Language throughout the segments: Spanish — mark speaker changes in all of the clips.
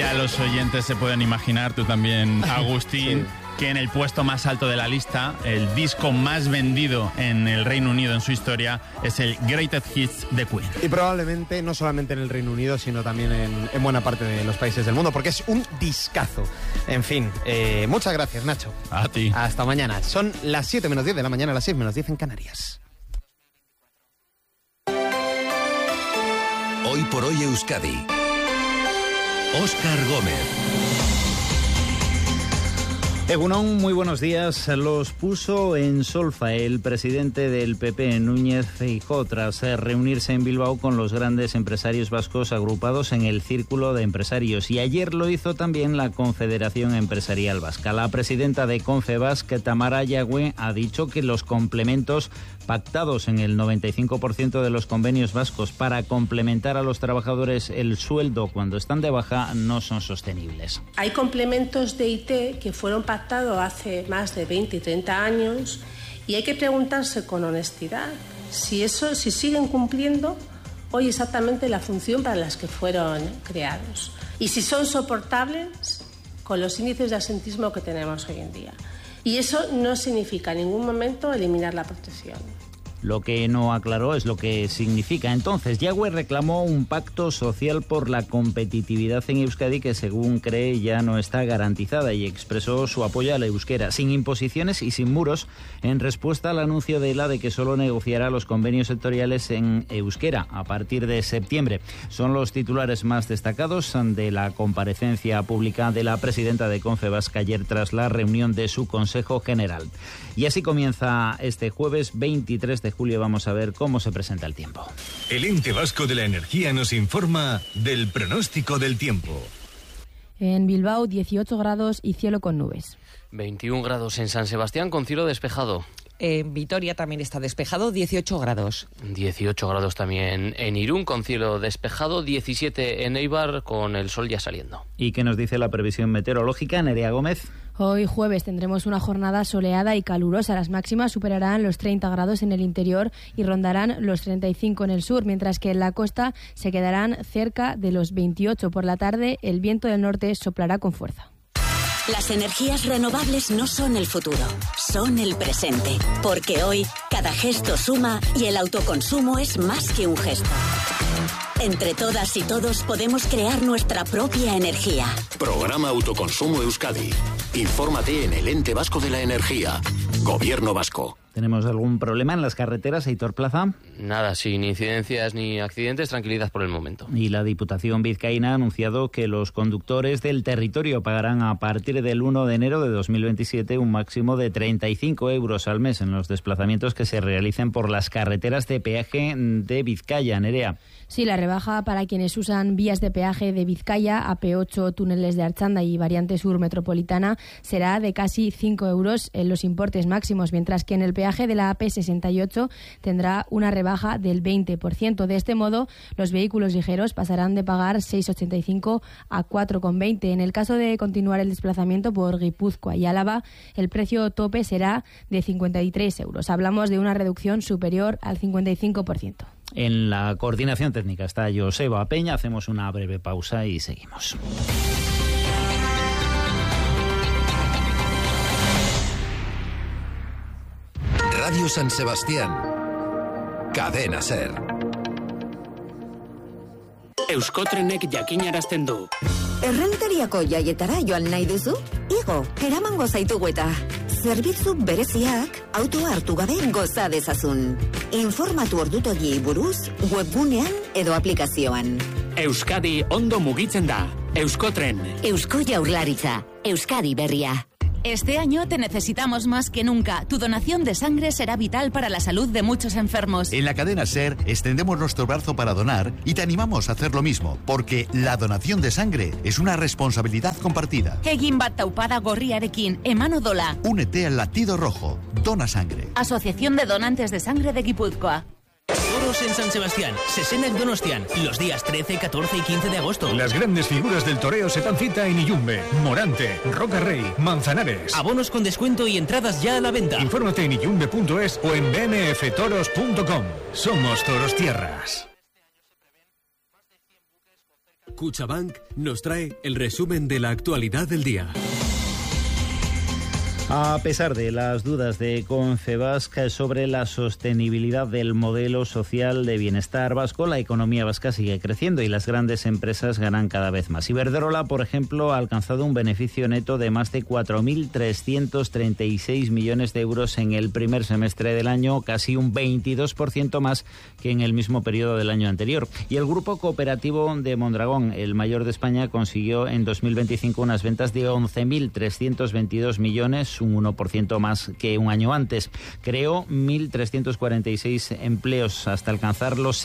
Speaker 1: Ya los oyentes se pueden imaginar, tú también, Agustín,
Speaker 2: sí,
Speaker 1: que en el puesto más alto de la lista, el disco más vendido en el Reino Unido en su historia, es el Greatest Hits de Queen.
Speaker 2: Y probablemente no solamente en el Reino Unido, sino también en buena parte de los países del mundo, porque es un discazo. En fin, muchas gracias, Nacho.
Speaker 1: A ti.
Speaker 2: Hasta mañana. Son las 7 menos 10 de la mañana, las 6 menos 10 en Canarias.
Speaker 3: Hoy por hoy Euskadi. Óscar Gómez.
Speaker 4: Egunon, muy buenos días. Los puso en solfa el presidente del PP, Núñez Feijóo, tras reunirse en Bilbao con los grandes empresarios vascos agrupados en el Círculo de Empresarios. Y ayer lo hizo también la Confederación Empresarial Vasca. La presidenta de Confebask, Tamara Yagüe, ha dicho que los complementos pactados en el 95% de los convenios vascos para complementar a los trabajadores el sueldo cuando están de baja no son sostenibles.
Speaker 5: Hay complementos de IT que fueron pactados hace más de 20 y 30 años y hay que preguntarse con honestidad si siguen cumpliendo hoy exactamente la función para las que fueron creados y si son soportables con los índices de absentismo que tenemos hoy en día. Y eso no significa en ningún momento eliminar la protección.
Speaker 4: Lo que no aclaró es lo que significa. Entonces, Yagüe reclamó un pacto social por la competitividad en Euskadi que, según cree, ya no está garantizada, y expresó su apoyo al euskera, sin imposiciones y sin muros, en respuesta al anuncio de ELA de que solo negociará los convenios sectoriales en euskera a partir de septiembre. Son los titulares más destacados de la comparecencia pública de la presidenta de Confebask ayer tras la reunión de su Consejo General. Y así comienza este jueves 23 de julio. Vamos a ver cómo se presenta el tiempo.
Speaker 3: El Ente Vasco de la Energía nos informa del pronóstico del tiempo.
Speaker 6: En Bilbao, 18 grados y cielo con nubes.
Speaker 7: 21 grados en San Sebastián con cielo despejado.
Speaker 8: En Vitoria también está despejado, 18 grados.
Speaker 7: 18 grados también en Irún con cielo despejado, 17 en Eibar con el sol ya saliendo.
Speaker 4: ¿Y qué nos dice la previsión meteorológica, Nerea Gómez?
Speaker 6: Hoy jueves tendremos una jornada soleada y calurosa. Las máximas superarán los 30 grados en el interior y rondarán los 35 en el sur, mientras que en la costa se quedarán cerca de los 28. Por la tarde, el viento del norte soplará con fuerza.
Speaker 9: Las energías renovables no son el futuro, son el presente. Porque hoy, cada gesto suma y el autoconsumo es más que un gesto. Entre todas y todos podemos crear nuestra propia energía.
Speaker 10: Programa Autoconsumo Euskadi. Infórmate en el Ente Vasco de la Energía. Gobierno Vasco.
Speaker 4: ¿Tenemos algún problema en las carreteras, Aitor Plaza?
Speaker 7: Nada, sin incidencias ni accidentes, tranquilidad por el momento.
Speaker 4: Y la Diputación vizcaína ha anunciado que los conductores del territorio pagarán a partir del 1 de enero de 2027 un máximo de 35 euros al mes en los desplazamientos que se realicen por las carreteras de peaje de Vizcaya. Nerea.
Speaker 6: Sí, la rebaja para quienes usan vías de peaje de Vizcaya, AP8, túneles de Archanda y variante sur metropolitana será de casi 5 euros en los importes máximos, mientras que en el peaje de la AP68 tendrá una rebaja del 20%. De este modo, los vehículos ligeros pasarán de pagar 6,85 a 4,20. En el caso de continuar el desplazamiento por Guipúzcoa y Álava, el precio tope será de 53 euros. Hablamos de una reducción superior al 55%.
Speaker 4: En la coordinación técnica está Joseba Peña. Hacemos una breve pausa y seguimos.
Speaker 3: Radio San Sebastián. Cadena Ser.
Speaker 11: Euskotrenek jakinarazten du.
Speaker 12: Errenteriako jaietara joan nahi duzu? Igo, eramango zaitugu eta. Zerbitzu bereziak autoa hartu gabe goza dezazun. Informatu ordutegiei buruz webgunean edo aplikazioan.
Speaker 11: Euskadi ondo mugitzen da. Euskotren.
Speaker 12: Eusko Jaurlaritza. Euskadi berria.
Speaker 13: Este año te necesitamos más que nunca. Tu donación de sangre será vital para la salud de muchos enfermos.
Speaker 14: En la cadena SER extendemos nuestro brazo para donar y te animamos a hacer lo mismo, porque la donación de sangre es una responsabilidad compartida.
Speaker 13: Egin bat taupada gorriarekin, emano dola.
Speaker 14: Únete al latido rojo. Dona sangre.
Speaker 13: Asociación de Donantes de Sangre de Guipúzcoa.
Speaker 11: Toros en San Sebastián, Sesenak Donostian, los días 13, 14 y 15 de agosto.
Speaker 15: Las grandes figuras del toreo se dan cita en Iyumbe, Morante, Roca Rey, Manzanares.
Speaker 11: Abonos con descuento y entradas ya a la venta.
Speaker 15: Infórmate en iyumbe.es o en bmftoros.com. Somos Toros Tierras.
Speaker 16: Cuchabank nos trae el resumen de la actualidad del día.
Speaker 4: A pesar de las dudas de Confebask sobre la sostenibilidad del modelo social de bienestar vasco, la economía vasca sigue creciendo y las grandes empresas ganan cada vez más. Iberdrola, por ejemplo, ha alcanzado un beneficio neto de más de 4.336 millones de euros en el primer semestre del año, casi un 22% más que en el mismo periodo del año anterior. Y el Grupo Cooperativo de Mondragón, el mayor de España, consiguió en 2025 unas ventas de 11.322 millones, un 1% más que un año antes. Creó 1.346 empleos hasta alcanzar los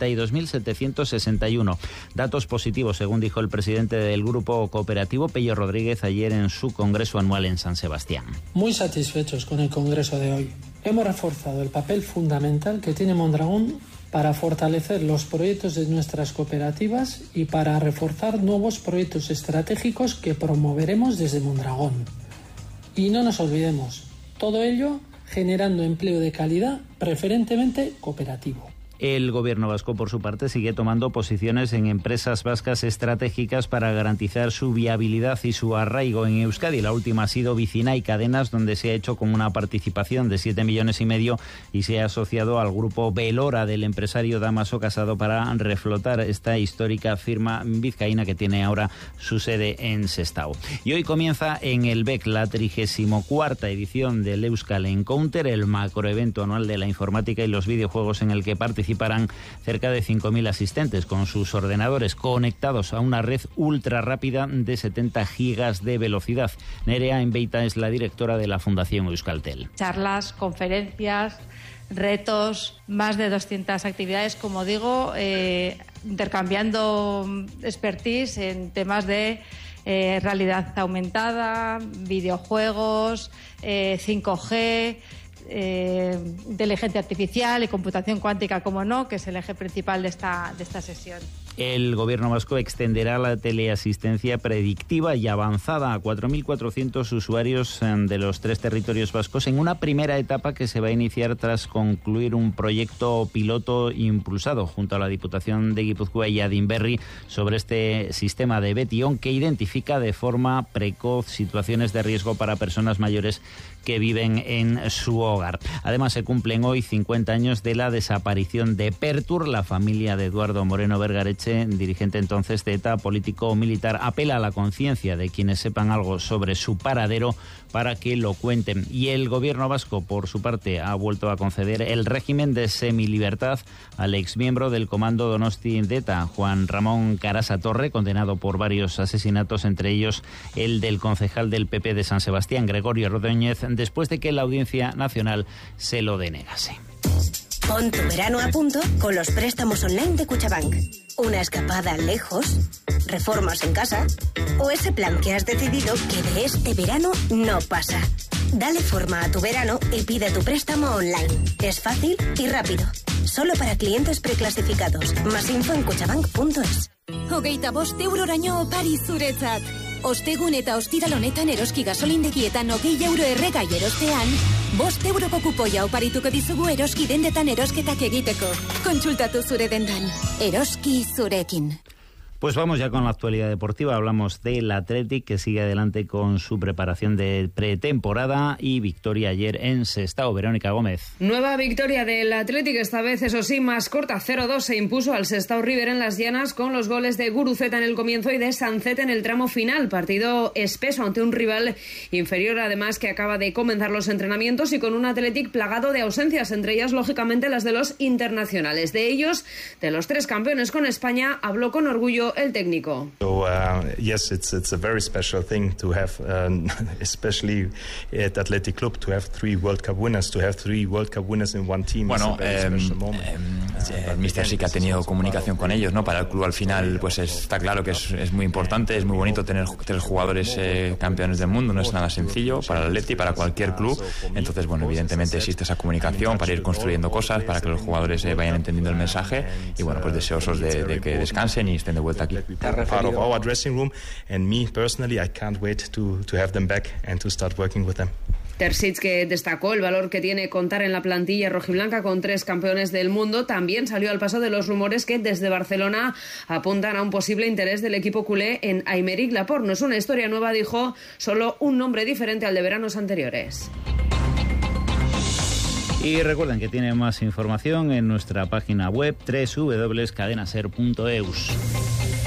Speaker 4: 72.761. Datos positivos, según dijo el presidente del Grupo Cooperativo, Pello Rodríguez, ayer en su congreso anual en San Sebastián.
Speaker 17: Muy satisfechos con el congreso de hoy. Hemos reforzado el papel fundamental que tiene Mondragón para fortalecer los proyectos de nuestras cooperativas y para reforzar nuevos proyectos estratégicos que promoveremos desde Mondragón. Y no nos olvidemos, todo ello generando empleo de calidad, preferentemente cooperativo.
Speaker 4: El gobierno vasco, por su parte, sigue tomando posiciones en empresas vascas estratégicas para garantizar su viabilidad y su arraigo en Euskadi. La última ha sido Vicina y Cadenas, donde se ha hecho con una participación de 7,5 millones y se ha asociado al grupo Velora del empresario Damaso Casado para reflotar esta histórica firma vizcaína que tiene ahora su sede en Sestao. Y hoy comienza en el BEC la 34ª edición del Euskal Encounter, el macroevento anual de la informática y los videojuegos en el que participarán cerca de 5.000 asistentes con sus ordenadores conectados a una red ultra rápida de 70 gigas de velocidad. Nerea Enbeita es la directora de la Fundación Euskaltel.
Speaker 18: Charlas, conferencias, retos, más de 200 actividades, como digo, intercambiando expertise en temas de realidad aumentada, videojuegos, 5G, inteligencia artificial y computación cuántica, como no, que es el eje principal de esta sesión.
Speaker 4: El gobierno vasco extenderá la teleasistencia predictiva y avanzada a 4.400 usuarios de los 3 territorios vascos en una primera etapa que se va a iniciar tras concluir un proyecto piloto impulsado junto a la Diputación de Guipúzcoa y Adinberri sobre este sistema de Betion que identifica de forma precoz situaciones de riesgo para personas mayores que viven en su hogar. Además, se cumplen hoy 50 años de la desaparición de Pertur. La familia de Eduardo Moreno Vergareche, dirigente entonces de ETA, político militar, apela a la conciencia de quienes sepan algo sobre su paradero para que lo cuenten. Y el gobierno vasco, por su parte, ha vuelto a conceder el régimen de semilibertad al exmiembro del comando Donosti de ETA, Juan Ramón Carasa Torre, condenado por varios asesinatos, entre ellos el del concejal del PP de San Sebastián, Gregorio Rodóñez, después de que la Audiencia Nacional se lo denegase.
Speaker 19: Pon tu verano a punto con los préstamos online de Cuchabank. Una escapada lejos, reformas en casa o ese plan que has decidido que de este verano no pasa. Dale forma a tu verano y pide tu préstamo online. Es fácil y rápido. Solo para clientes preclasificados. Más info en cuchabank.es.
Speaker 20: 25 euroraino opari zuretzat. Ostegun eta ostiral honetan eroski gasolindegietan 20 euro erregai erostean, 5 euroko kupoia oparituko dizugu eroski dendetan erosketak egiteko. Kontsultatu zure dendan. Eroski zurekin.
Speaker 4: Pues vamos ya con la actualidad deportiva. Hablamos del Athletic, que sigue adelante con su preparación de pretemporada y victoria ayer en Sestao. Verónica Gómez.
Speaker 21: Nueva victoria del Athletic, esta vez eso sí más corta, 0-2. Se impuso al Sestao River en las llanas con los goles de Guruceta en el comienzo y de Sancet en el tramo final. Partido espeso ante un rival inferior, además, que acaba de comenzar los entrenamientos y con un Athletic plagado de ausencias, entre ellas lógicamente las de los internacionales. De ellos, de los 3 campeones con España, habló con orgullo el técnico.
Speaker 22: So, yes, it's a very special thing to have, especially at Athletic Club, to have 3 World Cup winners, to have 3 World Cup winners in one team.
Speaker 23: Bueno, el míster sí que ha tenido comunicación con ellos, ¿no? Para el club al final, pues está claro que es muy importante, es muy bonito tener 3 jugadores campeones del mundo, no es nada sencillo para el Atleti, para cualquier club. Entonces, bueno, evidentemente existe esa comunicación para ir construyendo cosas, para que los jugadores vayan entendiendo el mensaje y, bueno, pues deseosos de que descansen y estén de vuelta aquí.
Speaker 22: Part of our dressing room, and me personally, I can't wait to have them back and to start working with them.
Speaker 21: Terzic, que destacó el valor que tiene contar en la plantilla rojiblanca con 3 campeones del mundo, también salió al paso de los rumores que desde Barcelona apuntan a un posible interés del equipo culé en Aymeric Laporte. No es una historia nueva, dijo, solo un nombre diferente al de veranos anteriores.
Speaker 4: Y recuerden que tienen más información en nuestra página web www.cadenaser.eus.